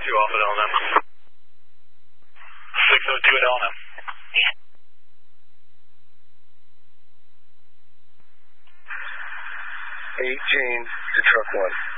off at LNM. 602 at LNM. 18 to truck 1.